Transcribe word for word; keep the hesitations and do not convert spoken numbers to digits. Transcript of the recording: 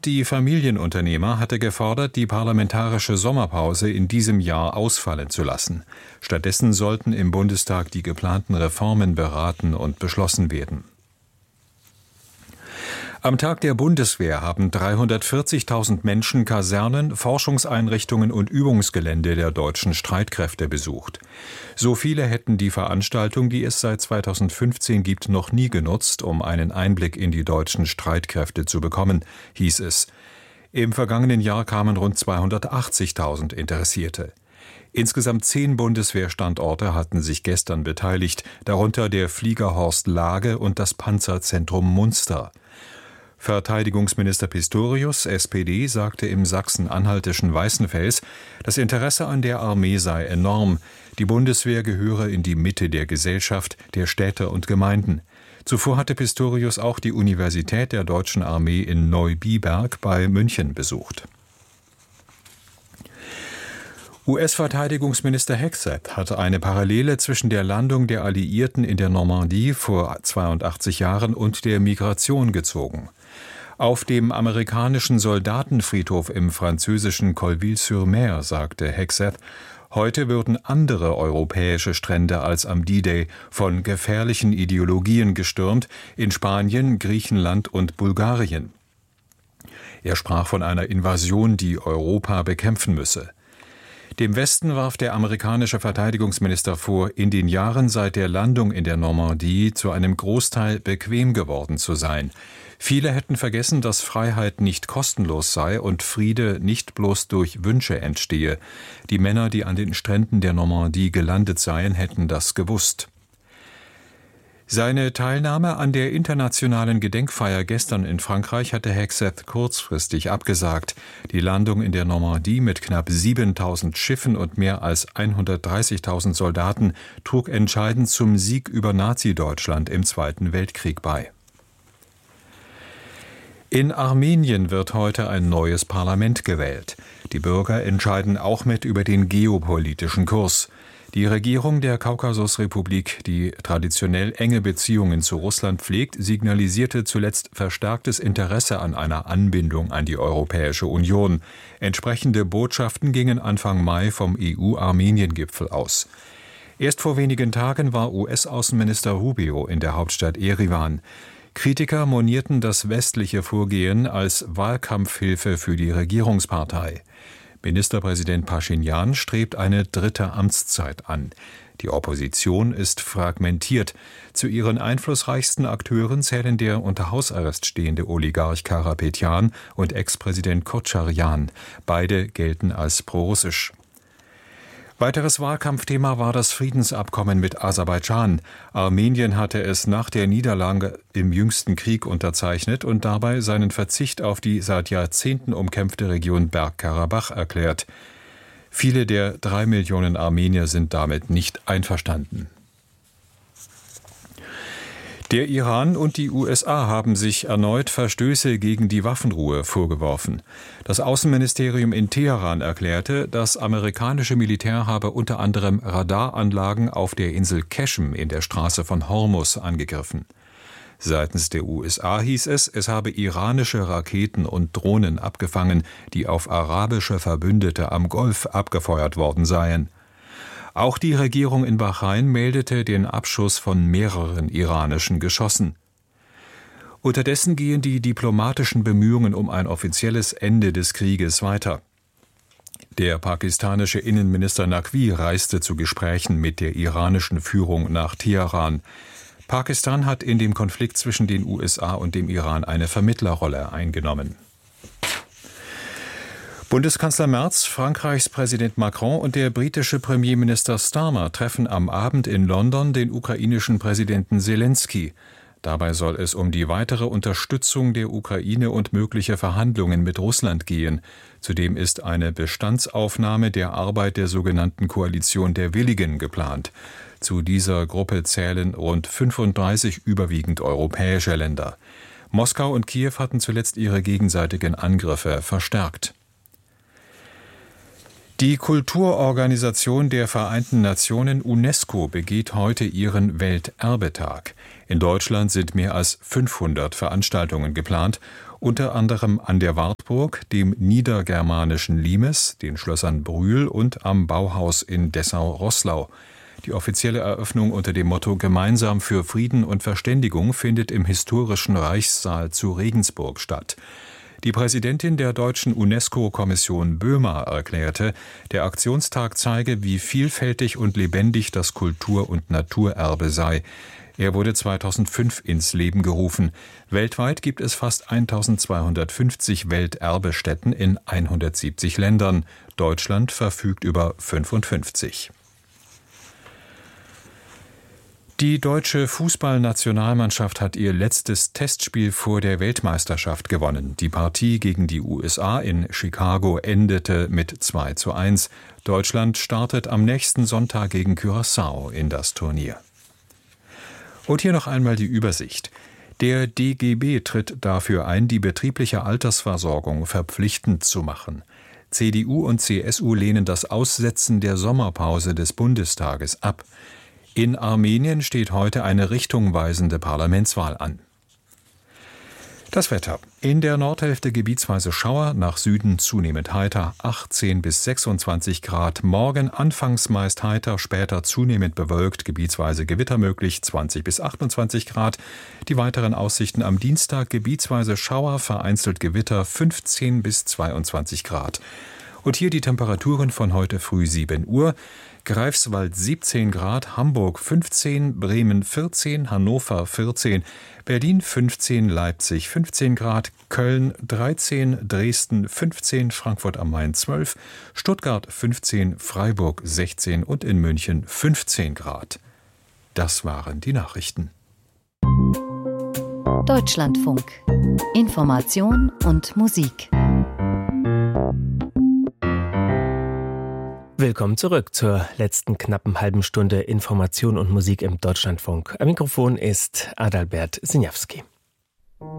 Die Familienunternehmer hatte gefordert, die parlamentarische Sommerpause in diesem Jahr ausfallen zu lassen. Stattdessen sollten im Bundestag die geplanten Reformen beraten und beschlossen werden. Am Tag der Bundeswehr haben dreihundertvierzigtausend Menschen Kasernen, Forschungseinrichtungen und Übungsgelände der deutschen Streitkräfte besucht. So viele hätten die Veranstaltung, die es seit zweitausendfünfzehn gibt, noch nie genutzt, um einen Einblick in die deutschen Streitkräfte zu bekommen, hieß es. Im vergangenen Jahr kamen rund zweihundertachtzigtausend Interessierte. Insgesamt zehn Bundeswehrstandorte hatten sich gestern beteiligt, darunter der Flieger Horst Lage und das Panzerzentrum Munster. Verteidigungsminister Pistorius, S P D, sagte im sachsen-anhaltischen Weißenfels, das Interesse an der Armee sei enorm. Die Bundeswehr gehöre in die Mitte der Gesellschaft, der Städte und Gemeinden. Zuvor hatte Pistorius auch die Universität der Deutschen Armee in Neubiberg bei München besucht. U S-Verteidigungsminister Hegseth hat eine Parallele zwischen der Landung der Alliierten in der Normandie vor zweiundachtzig Jahren und der Migration gezogen. Auf dem amerikanischen Soldatenfriedhof im französischen Colville-sur-Mer sagte Hegseth, heute würden andere europäische Strände als am D-Day von gefährlichen Ideologien gestürmt, in Spanien, Griechenland und Bulgarien. Er sprach von einer Invasion, die Europa bekämpfen müsse. Dem Westen warf der amerikanische Verteidigungsminister vor, in den Jahren seit der Landung in der Normandie zu einem Großteil bequem geworden zu sein. Viele hätten vergessen, dass Freiheit nicht kostenlos sei und Friede nicht bloß durch Wünsche entstehe. Die Männer, die an den Stränden der Normandie gelandet seien, hätten das gewusst. Seine Teilnahme an der internationalen Gedenkfeier gestern in Frankreich hatte Hegseth kurzfristig abgesagt. Die Landung in der Normandie mit knapp siebentausend Schiffen und mehr als hundertdreißigtausend Soldaten trug entscheidend zum Sieg über Nazi-Deutschland im Zweiten Weltkrieg bei. In Armenien wird heute ein neues Parlament gewählt. Die Bürger entscheiden auch mit über den geopolitischen Kurs. Die Regierung der Kaukasusrepublik, die traditionell enge Beziehungen zu Russland pflegt, signalisierte zuletzt verstärktes Interesse an einer Anbindung an die Europäische Union. Entsprechende Botschaften gingen Anfang Mai vom E U-Armenien-Gipfel aus. Erst vor wenigen Tagen war U S-Außenminister Rubio in der Hauptstadt Eriwan. Kritiker monierten das westliche Vorgehen als Wahlkampfhilfe für die Regierungspartei. Ministerpräsident Paschinjan strebt eine dritte Amtszeit an. Die Opposition ist fragmentiert. Zu ihren einflussreichsten Akteuren zählen der unter Hausarrest stehende Oligarch Karapetjan und Ex-Präsident Kocharjan. Beide gelten als prorussisch. Weiteres Wahlkampfthema war das Friedensabkommen mit Aserbaidschan. Armenien hatte es nach der Niederlage im jüngsten Krieg unterzeichnet und dabei seinen Verzicht auf die seit Jahrzehnten umkämpfte Region Bergkarabach erklärt. Viele der drei Millionen Armenier sind damit nicht einverstanden. Der Iran und die U S A haben sich erneut Verstöße gegen die Waffenruhe vorgeworfen. Das Außenministerium in Teheran erklärte, das amerikanische Militär habe unter anderem Radaranlagen auf der Insel Keshem in der Straße von Hormuz angegriffen. Seitens der U S A hieß es, es habe iranische Raketen und Drohnen abgefangen, die auf arabische Verbündete am Golf abgefeuert worden seien. Auch die Regierung in Bahrain meldete den Abschuss von mehreren iranischen Geschossen. Unterdessen gehen die diplomatischen Bemühungen um ein offizielles Ende des Krieges weiter. Der pakistanische Innenminister Naqvi reiste zu Gesprächen mit der iranischen Führung nach Teheran. Pakistan hat in dem Konflikt zwischen den U S A und dem Iran eine Vermittlerrolle eingenommen. Bundeskanzler Merz, Frankreichs Präsident Macron und der britische Premierminister Starmer treffen am Abend in London den ukrainischen Präsidenten Selenskyj. Dabei soll es um die weitere Unterstützung der Ukraine und mögliche Verhandlungen mit Russland gehen. Zudem ist eine Bestandsaufnahme der Arbeit der sogenannten Koalition der Willigen geplant. Zu dieser Gruppe zählen rund fünfunddreißig überwiegend europäische Länder. Moskau und Kiew hatten zuletzt ihre gegenseitigen Angriffe verstärkt. Die Kulturorganisation der Vereinten Nationen UNESCO begeht heute ihren Welterbetag. In Deutschland sind mehr als fünfhundert Veranstaltungen geplant. unter anderem an der Wartburg, dem niedergermanischen Limes, den Schlössern Brühl und am Bauhaus in Dessau-Roßlau. Die offizielle Eröffnung unter dem Motto »Gemeinsam für Frieden und Verständigung« findet im historischen Reichssaal zu Regensburg statt. Die Präsidentin der deutschen UNESCO-Kommission Böhmer erklärte, der Aktionstag zeige, wie vielfältig und lebendig das Kultur- und Naturerbe sei. Er wurde zweitausendfünf ins Leben gerufen. Weltweit gibt es fast eintausendzweihundertfünfzig Welterbestätten in hundertsiebzig Ländern. Deutschland verfügt über fünfundfünfzig. Die deutsche Fußballnationalmannschaft hat ihr letztes Testspiel vor der Weltmeisterschaft gewonnen. Die Partie gegen die U S A in Chicago endete mit zwei zu eins. Deutschland startet am nächsten Sonntag gegen Curaçao in das Turnier. Und hier noch einmal die Übersicht. Der D G B tritt dafür ein, die betriebliche Altersversorgung verpflichtend zu machen. C D U und C S U lehnen das Aussetzen der Sommerpause des Bundestages ab. In Armenien steht heute eine richtungweisende Parlamentswahl an. Das Wetter. In der Nordhälfte gebietsweise Schauer, nach Süden zunehmend heiter, achtzehn bis sechsundzwanzig Grad. Morgen anfangs meist heiter, später zunehmend bewölkt, gebietsweise Gewitter möglich, zwanzig bis achtundzwanzig Grad. Die weiteren Aussichten am Dienstag, gebietsweise Schauer, vereinzelt Gewitter, fünfzehn bis zweiundzwanzig Grad. Und hier die Temperaturen von heute früh sieben Uhr. Greifswald siebzehn Grad, Hamburg fünfzehn, Bremen vierzehn, Hannover vierzehn, Berlin fünfzehn, Leipzig fünfzehn Grad, Köln dreizehn, Dresden fünfzehn, Frankfurt am Main zwölf, Stuttgart fünfzehn, Freiburg sechzehn und in München fünfzehn Grad. Das waren die Nachrichten. Deutschlandfunk. Information und Musik. Willkommen zurück zur letzten knappen halben Stunde Information und Musik im Deutschlandfunk. Am Mikrofon ist Adalbert Sinjawski.